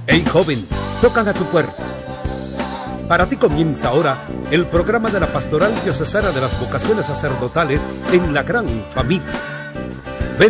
Hey joven, tocan a tu puerta. Para ti comienza ahora el programa de la Pastoral Diocesana de las Vocaciones Sacerdotales en la Gran Familia.